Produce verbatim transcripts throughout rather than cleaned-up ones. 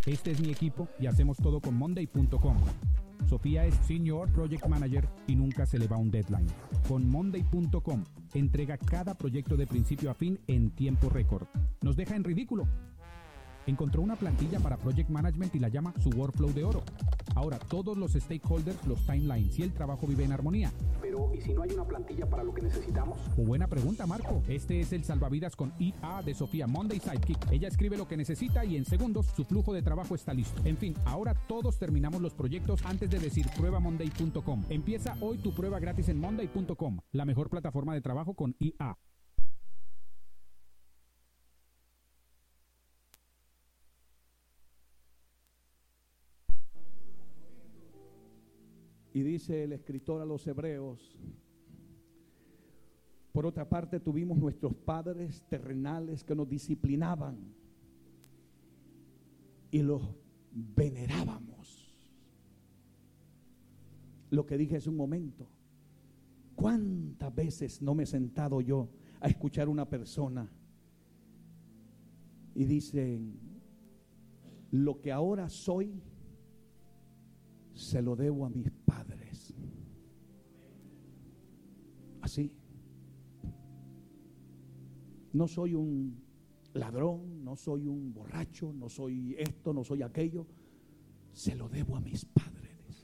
Este es mi equipo y hacemos todo con Monday punto com. Sofía es Senior Project Manager y nunca se le va un deadline. Con Monday punto com entrega cada proyecto de principio a fin en tiempo récord. Nos deja en ridículo. Encontró una plantilla para Project Management y la llama su workflow de oro. Ahora todos los stakeholders, los timelines y el trabajo viven en armonía. Pero, ¿y si no hay una plantilla para lo que necesitamos? Oh, buena pregunta, Marco. Este es el salvavidas con I A de Sofía, Monday Sidekick. Ella escribe lo que necesita y en segundos su flujo de trabajo está listo. En fin, ahora todos terminamos los proyectos antes de decir prueba Monday punto com. Empieza hoy tu prueba gratis en Monday punto com, la mejor plataforma de trabajo con I A. Y dice el escritor a los Hebreos: por otra parte tuvimos nuestros padres terrenales que nos disciplinaban y los venerábamos. Lo que dije hace un momento: ¿cuántas veces no me he sentado yo a escuchar a una persona y dicen, lo que ahora soy se lo debo a mis padres? Así. No soy un ladrón, no soy un borracho, no soy esto, no soy aquello. Se lo debo a mis padres.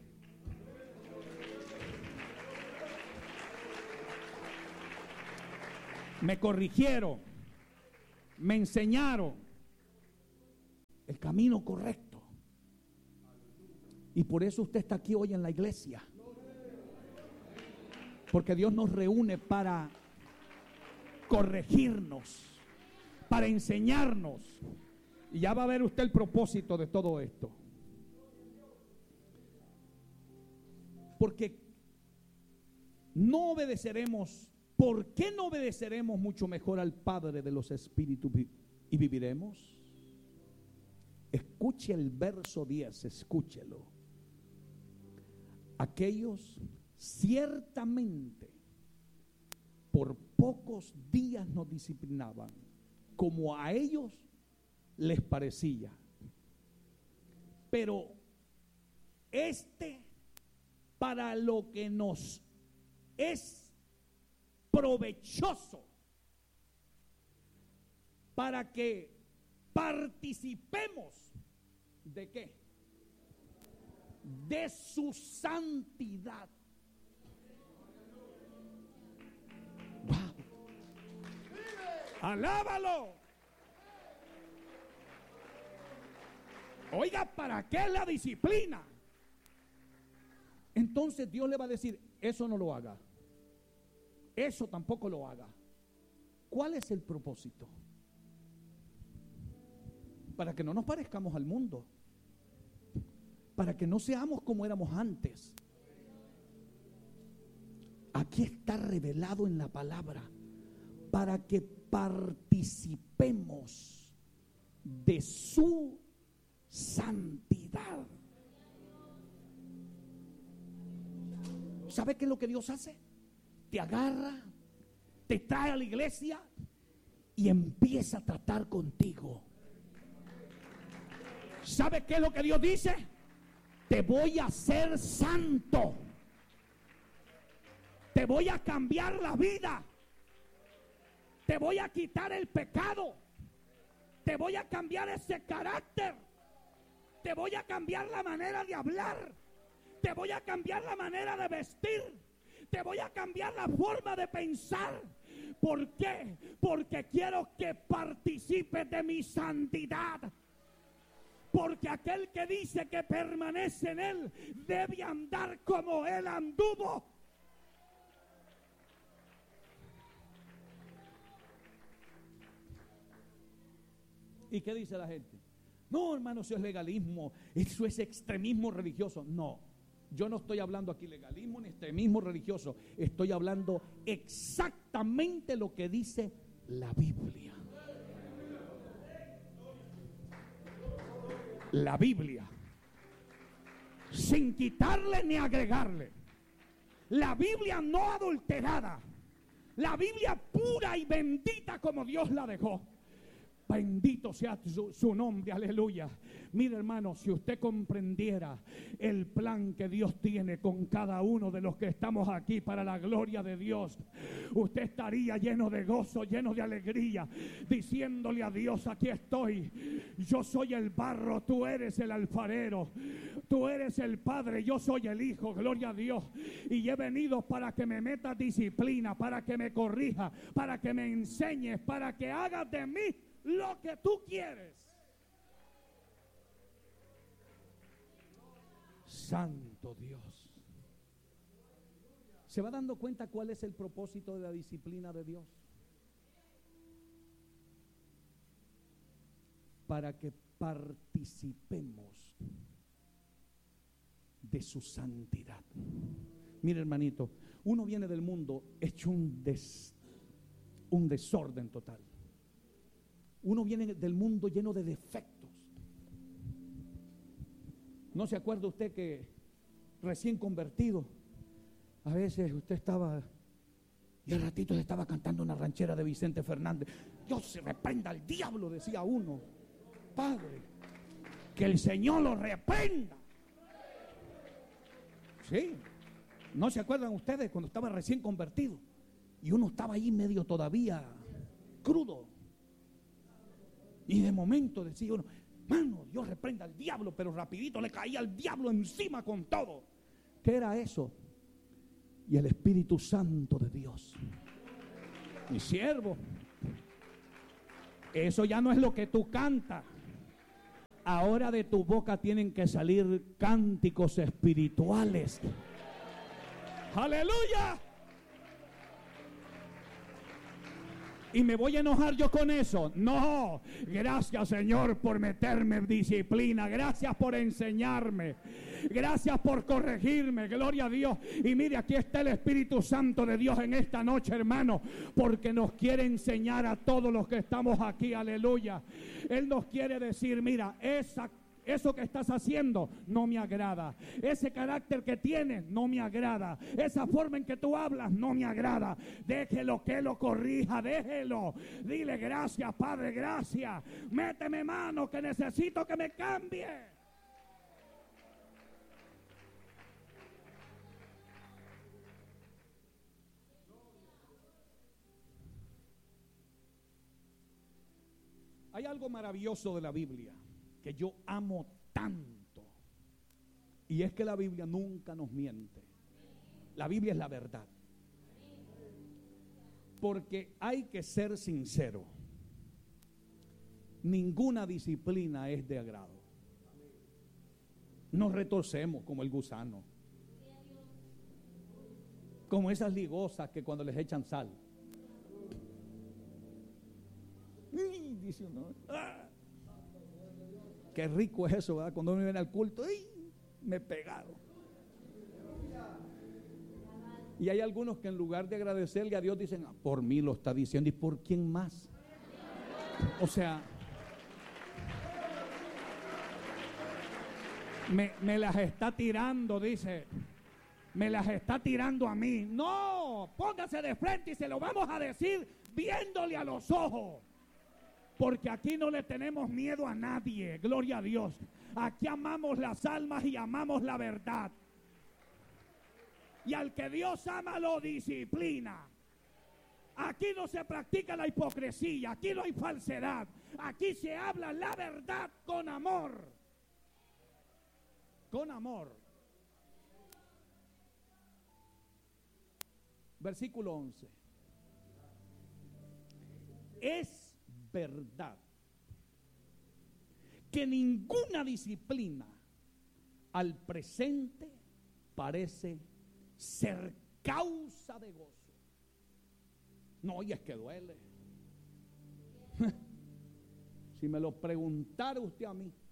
Me corrigieron, me enseñaron el camino correcto. Y por eso usted está aquí hoy en la iglesia. Porque Dios nos reúne para corregirnos, para enseñarnos. Y ya va a ver usted el propósito de todo esto. Porque no obedeceremos. ¿Por qué no obedeceremos mucho mejor al Padre de los Espíritus y viviremos? Escuche el verso diez, escúchelo. Aquellos ciertamente por pocos días nos disciplinaban, como a ellos les parecía. Pero este, para lo que nos es provechoso, para que participemos ¿de qué? De su santidad. Wow. Alábalo. Oiga, ¿para qué la disciplina? Entonces Dios le va a decir, eso no lo haga, eso tampoco lo haga. ¿Cuál es el propósito? Para que no nos parezcamos al mundo, para que no seamos como éramos antes. Aquí está revelado en la palabra, para que participemos de su santidad. ¿Sabe qué es lo que Dios hace? Te agarra, te trae a la iglesia y empieza a tratar contigo. ¿Sabe qué es lo que Dios dice? Te voy a hacer santo. Te voy a cambiar la vida. Te voy a quitar el pecado. Te voy a cambiar ese carácter. Te voy a cambiar la manera de hablar. Te voy a cambiar la manera de vestir. Te voy a cambiar la forma de pensar. ¿Por qué? Porque quiero que participes de mi santidad. Porque aquel que dice que permanece en él debe andar como él anduvo. ¿Y qué dice la gente? No, hermano, eso es legalismo, eso es extremismo religioso. No, yo no estoy hablando aquí legalismo ni extremismo religioso. Estoy hablando exactamente lo que dice la Biblia. La Biblia, sin quitarle ni agregarle. La Biblia no adulterada. La Biblia pura y bendita como Dios la dejó. Bendito sea su, su nombre, aleluya. Mire, hermano, si usted comprendiera el plan que Dios tiene con cada uno de los que estamos aquí para la gloria de Dios, usted estaría lleno de gozo, lleno de alegría, diciéndole a Dios: aquí estoy, yo soy el barro, tú eres el alfarero, tú eres el Padre, yo soy el Hijo, gloria a Dios, y he venido para que me metas disciplina, para que me corrija, para que me enseñes, para que hagas de mí lo que tú quieres. Santo Dios. ¿Se va dando cuenta cuál es el propósito de la disciplina de Dios? Para que participemos de su santidad. Mire, hermanito, uno viene del mundo hecho un, des, un desorden total. Uno viene del mundo lleno de defectos. ¿No se acuerda usted que recién convertido, a veces usted estaba y al ratito se estaba cantando una ranchera de Vicente Fernández? Dios se reprenda al diablo, decía uno. Padre, que el Señor lo reprenda. Sí, ¿no se acuerdan ustedes cuando estaba recién convertido y uno estaba ahí medio todavía crudo? Y de momento decía uno: mano, Dios reprenda al diablo, pero rapidito le caía al diablo encima con todo. ¿Qué era eso? Y el Espíritu Santo de Dios: mi siervo, eso ya no es lo que tú cantas. Ahora de tu boca tienen que salir cánticos espirituales. ¡Aleluya! ¿Y me voy a enojar yo con eso? No. Gracias, Señor, por meterme en disciplina. Gracias por enseñarme. Gracias por corregirme. Gloria a Dios. Y mire, aquí está el Espíritu Santo de Dios en esta noche, hermano, porque nos quiere enseñar a todos los que estamos aquí. Aleluya. Él nos quiere decir: mira, esa eso que estás haciendo no me agrada. Ese carácter que tienes no me agrada. Esa forma en que tú hablas no me agrada. Déjelo que lo corrija, déjelo. Dile: gracias, Padre, gracias. Méteme mano que necesito que me cambie. Hay algo maravilloso de la Biblia que yo amo tanto, y es que la Biblia nunca nos miente. La Biblia es la verdad. Porque hay que ser sincero, ninguna disciplina es de agrado. Nos retorcemos como el gusano, como esas ligosas que cuando les echan sal, ¡ay!, dice uno, ¡ah! Qué rico es eso, ¿verdad? Cuando uno viene al culto, ¡ay!, me pegaron. Y hay algunos que en lugar de agradecerle a Dios dicen: ah, por mí lo está diciendo, ¿y por quién más? O sea, me, me las está tirando, dice, me las está tirando a mí. No, póngase de frente y se lo vamos a decir viéndole a los ojos. Porque aquí no le tenemos miedo a nadie, gloria a Dios. Aquí amamos las almas y amamos la verdad. Y al que Dios ama lo disciplina. Aquí no se practica la hipocresía, aquí no hay falsedad. Aquí se habla la verdad con amor. Con amor. Versículo once. Es verdad que ninguna disciplina al presente parece ser causa de gozo. No, y es que duele. Si me lo preguntara usted a mí,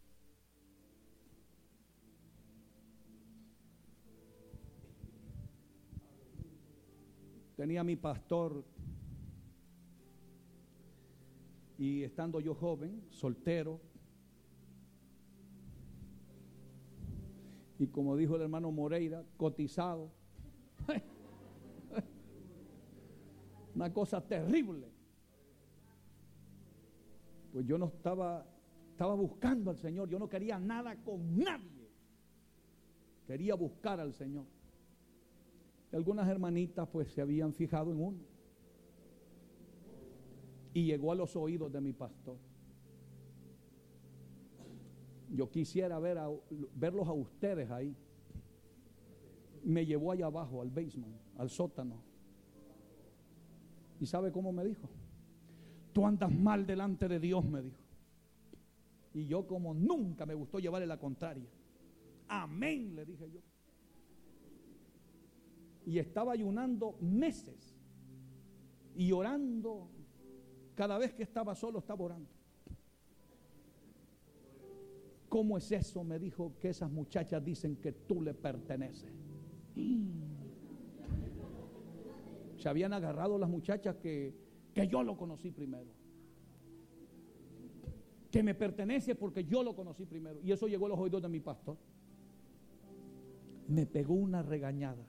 tenía mi pastor, y estando yo joven, soltero, y como dijo el hermano Moreira, cotizado, una cosa terrible. Pues yo no estaba, estaba buscando al Señor. Yo no quería nada con nadie. Quería buscar al Señor. Y algunas hermanitas pues se habían fijado en uno. Y llegó a los oídos de mi pastor. Yo quisiera ver a, verlos a ustedes ahí. Me llevó allá abajo, al basement, al sótano. ¿Y sabe cómo me dijo? Tú andas mal delante de Dios, me dijo. Y yo, como nunca me gustó llevarle la contraria. Amén, le dije yo. Y estaba ayunando meses. Y orando. Cada vez que estaba solo, estaba orando. ¿Cómo es eso? Me dijo, que esas muchachas dicen que tú le perteneces. Se habían agarrado las muchachas que, que yo lo conocí primero. Que me pertenece porque yo lo conocí primero. Y eso llegó a los oídos de mi pastor. Me pegó una regañada.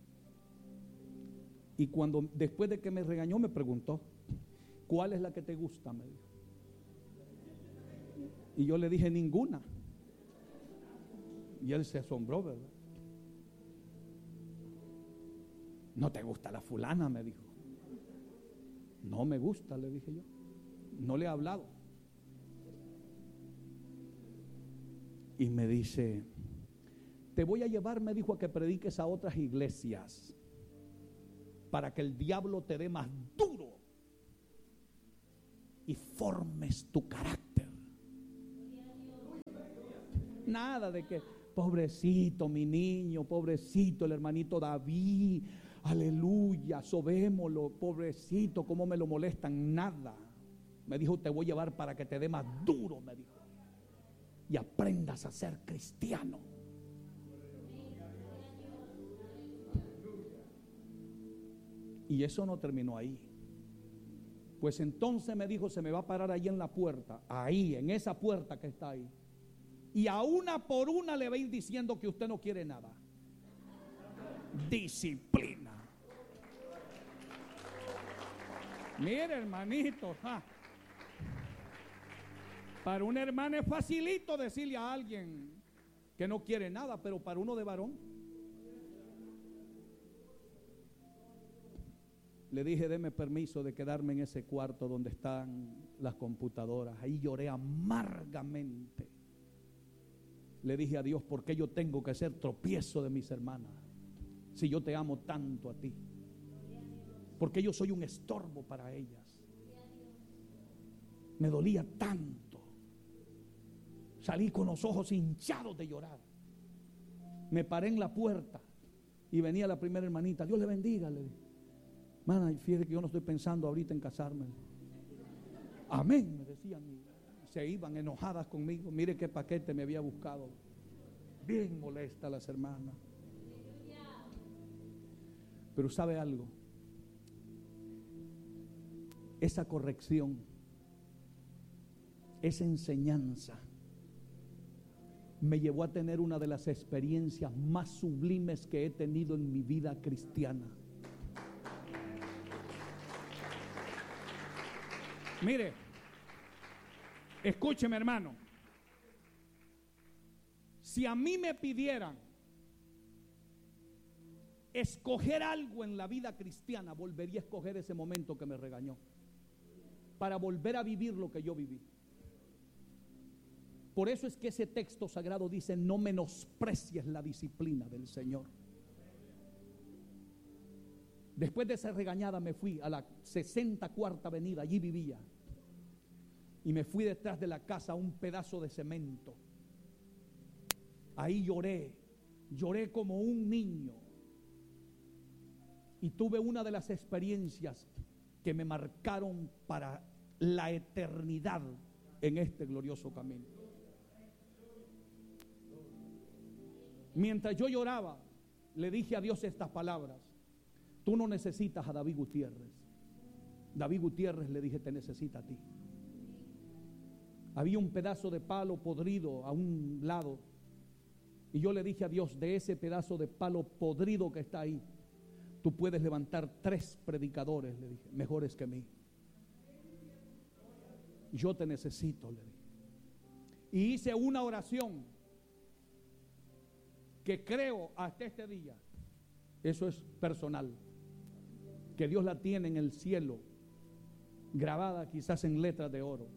Y cuando, después de que me regañó, me preguntó, ¿cuál es la que te gusta? Me dijo. Y yo le dije, ninguna. Y él se asombró, ¿verdad? ¿No te gusta la fulana? Me dijo. No me gusta, le dije yo. No le he hablado. Y me dice, te voy a llevar, me dijo, a que prediques a otras iglesias para que el diablo te dé más duro y formes tu carácter. Nada de que, pobrecito mi niño, pobrecito el hermanito David, aleluya, sobémoslo, pobrecito, cómo me lo molestan. Nada. Me dijo, te voy a llevar para que te dé más duro, me dijo, y aprendas a ser cristiano. Y eso no terminó ahí. Pues entonces me dijo, se me va a parar ahí en la puerta, ahí, en esa puerta que está ahí, y a una por una le va a ir diciendo que usted no quiere nada. Disciplina. Mire, hermanito, ja. Para una hermana es facilito decirle a alguien que no quiere nada, pero para uno de varón. Le dije, deme permiso de quedarme en ese cuarto donde están las computadoras. Ahí lloré amargamente. Le dije a Dios, ¿por qué yo tengo que ser tropiezo de mis hermanas? Si yo te amo tanto a ti. Porque yo soy un estorbo para ellas. Me dolía tanto. Salí con los ojos hinchados de llorar. Me paré en la puerta y venía la primera hermanita. Dios le bendiga, le dije. Mana, fíjate que yo no estoy pensando ahorita en casarme. Amén, me decían. Se iban enojadas conmigo. Mire qué paquete me había buscado. Bien molesta las hermanas. Pero ¿sabe algo? Esa corrección, esa enseñanza me llevó a tener una de las experiencias más sublimes que he tenido en mi vida cristiana. Mire, escúcheme, hermano. Si a mí me pidieran escoger algo en la vida cristiana, volvería a escoger ese momento que me regañó, para volver a vivir lo que yo viví. Por eso es que ese texto sagrado dice, no menosprecies la disciplina del Señor. Después de esa regañada me fui a la sesenta cuarta avenida, allí vivía, y me fui detrás de la casa a un pedazo de cemento. Ahí lloré, lloré como un niño, y tuve una de las experiencias que me marcaron para la eternidad en este glorioso camino. Mientras yo lloraba, le dije a Dios estas palabras: tú no necesitas a David Gutiérrez. David Gutiérrez, le dije, te necesita a ti. Había un pedazo de palo podrido a un lado, y yo le dije a Dios, de ese pedazo de palo podrido que está ahí, tú puedes levantar tres predicadores, le dije, mejores que mí. yo te necesito, le dije. Y hice una oración que creo hasta este día, eso es personal, que Dios la tiene en el cielo, grabada quizás en letras de oro.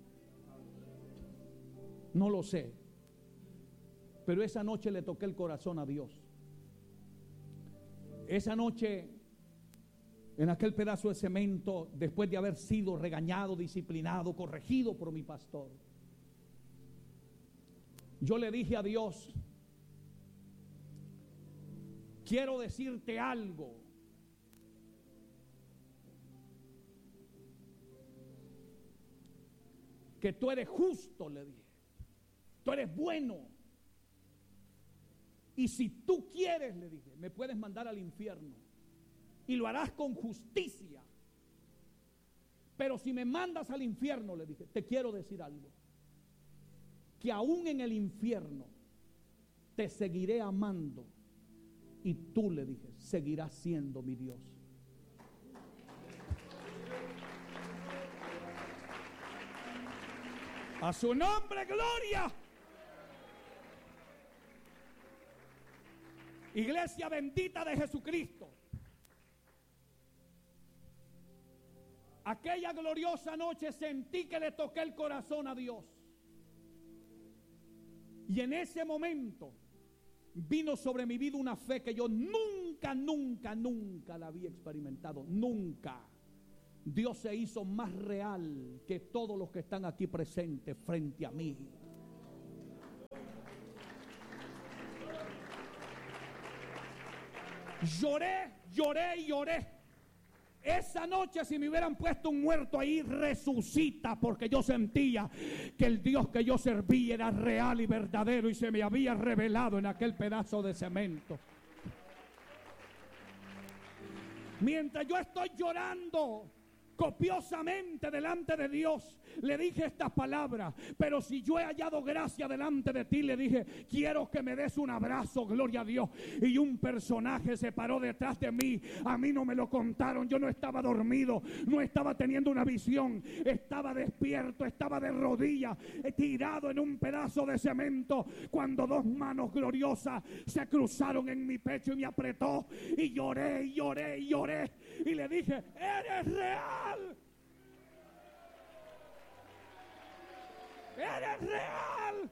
No lo sé, pero esa noche le toqué el corazón a Dios. Esa noche, en aquel pedazo de cemento, después de haber sido regañado, disciplinado, corregido por mi pastor, yo le dije a Dios: quiero decirte algo. Que tú eres justo, le dije. Tú eres bueno. Y si tú quieres, le dije, me puedes mandar al infierno. Y lo harás con justicia. Pero si me mandas al infierno, le dije, te quiero decir algo. Que aún en el infierno te seguiré amando. Y tú, le dije, seguirás siendo mi Dios. A su nombre, gloria. Iglesia bendita de Jesucristo. Aquella gloriosa noche sentí que le toqué el corazón a Dios. Y en ese momento vino sobre mi vida una fe que yo nunca, nunca, nunca la había experimentado. Nunca. Dios se hizo más real que todos los que están aquí presentes frente a mí. Lloré, lloré y lloré. Esa noche, si me hubieran puesto un muerto ahí, resucita, porque yo sentía que el Dios que yo servía era real y verdadero y se me había revelado en aquel pedazo de cemento. Mientras yo estoy llorando copiosamente delante de Dios, le dije estas palabras: pero si yo he hallado gracia delante de ti, le dije, quiero que me des un abrazo, gloria a Dios. Y un personaje se paró detrás de mí. A mí no me lo contaron, yo no estaba dormido, no estaba teniendo una visión, estaba despierto, estaba de rodillas, tirado en un pedazo de cemento, cuando dos manos gloriosas se cruzaron en mi pecho y me apretó, y lloré, y lloré, y lloré, y le dije, eres real. Eres real.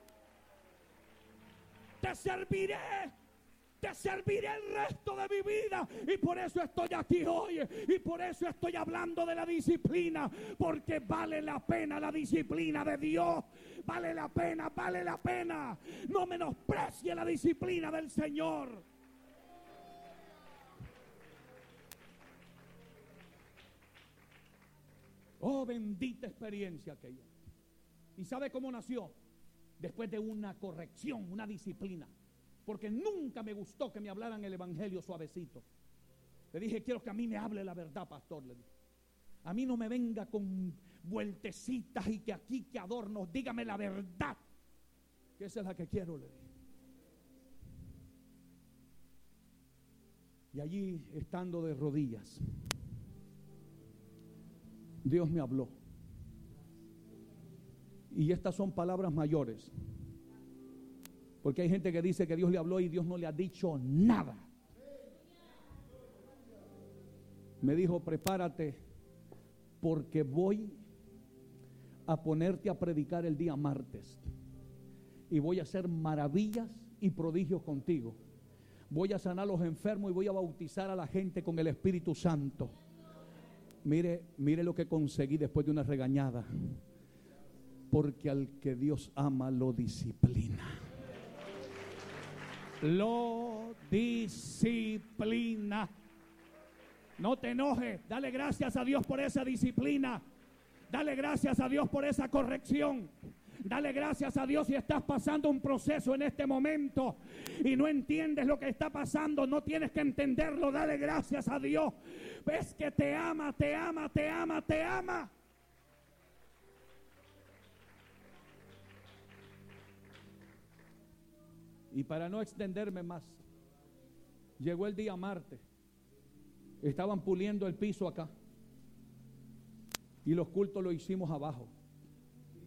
Te serviré. Te serviré el resto de mi vida. Y por eso estoy aquí hoy. Y por eso estoy hablando de la disciplina. Porque vale la pena la disciplina de Dios. Vale la pena, vale la pena. No menosprecie la disciplina del Señor. Oh, bendita experiencia aquella. ¿Y sabe cómo nació? Después de una corrección, una disciplina. Porque nunca me gustó que me hablaran el evangelio suavecito. Le dije, quiero que a mí me hable la verdad, pastor. Le dije, a mí no me venga con vueltecitas y que aquí, que adornos. Dígame la verdad, que esa es la que quiero, le dije. Y allí, estando de rodillas, Dios me habló. Y estas son palabras mayores. Porque hay gente que dice que Dios le habló y Dios no le ha dicho nada. Me dijo, prepárate, porque voy a ponerte a predicar el día martes. Y voy a hacer maravillas y prodigios contigo. Voy a sanar a los enfermos y voy a bautizar a la gente con el Espíritu Santo. Mire, mire lo que conseguí después de una regañada. Porque al que Dios ama lo disciplina. Lo disciplina. No te enojes. Dale gracias a Dios por esa disciplina. Dale gracias a Dios por esa corrección. Dale gracias a Dios si estás pasando un proceso en este momento y no entiendes lo que está pasando. No tienes que entenderlo. Dale gracias a Dios. Ves que te ama, te ama, te ama, te ama. Y para no extenderme más, llegó el día martes. Estaban puliendo el piso acá. Y los cultos lo hicimos abajo.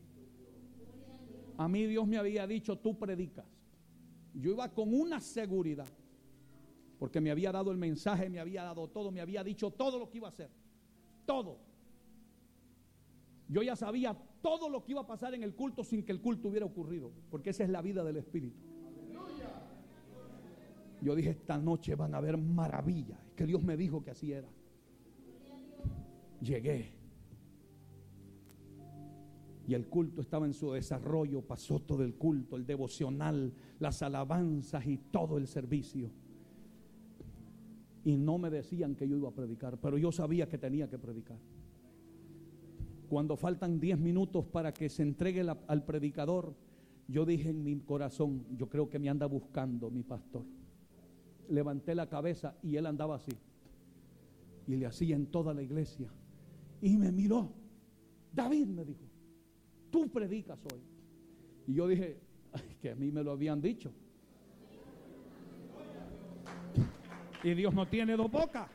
A mí Dios me había dicho, tú predicas. Yo iba con una seguridad, porque me había dado el mensaje, me había dado todo, me había dicho todo lo que iba a hacer. Todo. Yo ya sabía todo lo que iba a pasar en el culto sin que el culto hubiera ocurrido, porque esa es la vida del Espíritu. Yo dije, esta noche van a haber maravillas, que Dios me dijo que así era. Llegué y el culto estaba en su desarrollo. Pasó todo el culto, el devocional, las alabanzas y todo el servicio. Y no me decían que yo iba a predicar, pero yo sabía que tenía que predicar. Cuando faltan diez minutos para que se entregue la, al predicador, yo dije en mi corazón, yo creo que me anda buscando mi pastor. Levanté la cabeza y él andaba así, y le hacía en toda la iglesia, y me miró. David, me dijo, tú predicas hoy. Y yo dije, ay, que a mí me lo habían dicho. Y Dios no tiene dos bocas.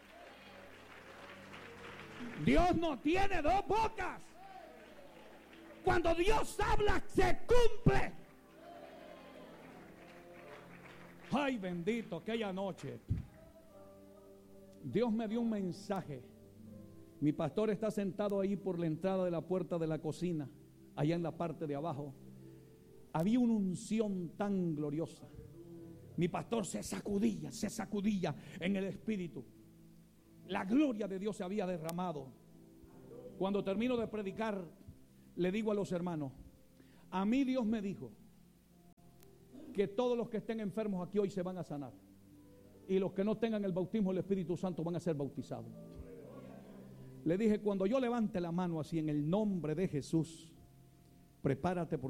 Dios no tiene dos bocas. Cuando Dios habla, se cumple. Ay, bendito, aquella noche Dios me dio un mensaje. Mi pastor está sentado ahí por la entrada de la puerta de la cocina, allá en la parte de abajo. Había una unción tan gloriosa. Mi pastor se sacudía, se sacudía en el espíritu. La gloria de Dios se había derramado. Cuando termino de predicar, le digo a los hermanos, a mí Dios me dijo que todos los que estén enfermos aquí hoy se van a sanar, y los que no tengan el bautismo del Espíritu Santo van a ser bautizados. Le dije, cuando yo levante la mano así en el nombre de Jesús, prepárate porque